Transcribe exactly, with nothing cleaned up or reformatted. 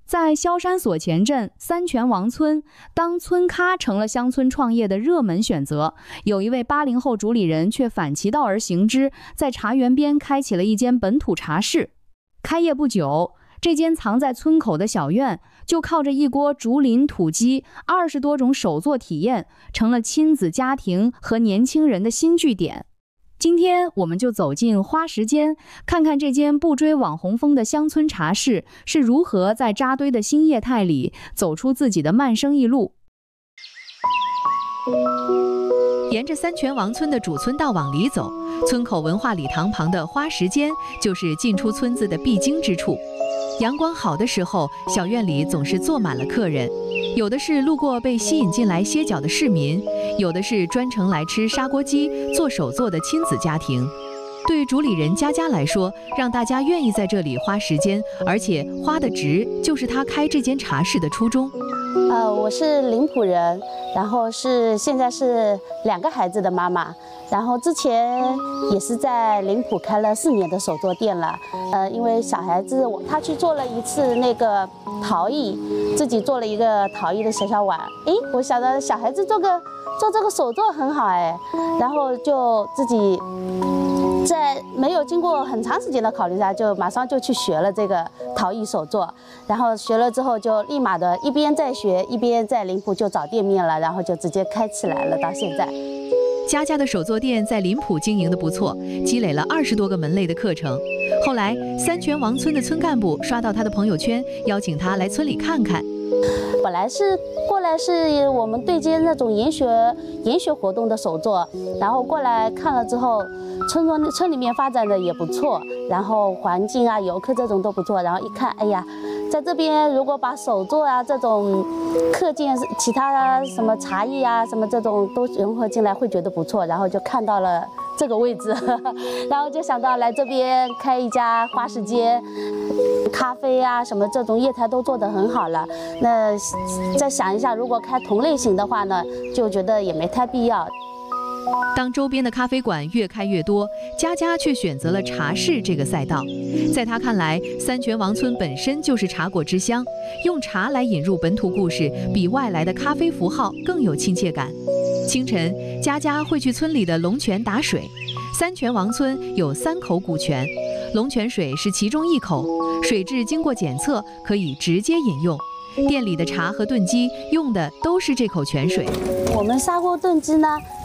在萧山所前镇三泉王村，当村咖成了乡村创业的热门选择，有一位八零后主理人却反其道而行之，在茶园边开启了一间本土茶室。开业不久，这间藏在村口的小院，就靠着一锅竹林土鸡、二十多种手作体验，成了亲子家庭和年轻人的新据点。今天我们就走进花时间，看看这间不追网红风的乡村茶室是如何在扎堆的新业态里走出自己的慢生意路。 沿着三泉王村的主村道往里走，村口文化礼堂旁的花时间就是进出村子的必经之处。阳光好的时候，小院里总是坐满了客人，有的是路过被吸引进来歇脚的市民，有的是专程来吃砂锅鸡、做手作的亲子家庭。对主理人佳佳来说，让大家愿意在这里花时间，而且花得值，就是她开这间茶室的初衷。 呃，我是临浦人，然后是现在是两个孩子的妈妈，然后之前也是在临浦开了四年的手作店了。呃，因为小孩子他去做了一次那个陶艺，自己做了一个陶艺的小小碗。诶，我想着小孩子做个做这个手作很好哎，然后就自己在没有经过很长时间的考虑下，就马上就去学了这个陶艺手作。然后学了之后，就立马的一边在学，一边在临浦就找店面了，然后就直接开起来了，到现在。 佳佳的手作店在临浦经营的不错，积累了二十多个门类的课程。后来，三泉王村的村干部刷到他的朋友圈，邀请他来村里看看。 本来是过来是我们对接那种研学研学活动的手作，然后过来看了之后，村庄村里面发展的也不错，然后环境啊、游客这种都不错，然后一看，哎呀，在这边如果把手作啊这种课件、其他什么茶艺啊什么这种都融合进来，会觉得不错，然后就看到了这个位置，然后就想到来这边开一家花时间。咖啡啊，什么这种业态都做得很好了。那再想一下，如果开同类型的话呢，就觉得也没太必要。 当周边的咖啡馆越开越多，佳佳却选择了茶室这个赛道。在她看来，三泉王村本身就是茶果之乡，用茶来引入本土故事，比外来的咖啡符号更有亲切感。清晨，佳佳会去村里的龙泉打水。三泉王村有三口古泉，龙泉水是其中一口，水质经过检测，可以直接饮用。店里的茶和炖鸡用的都是这口泉水。 我们砂锅炖鸡呢，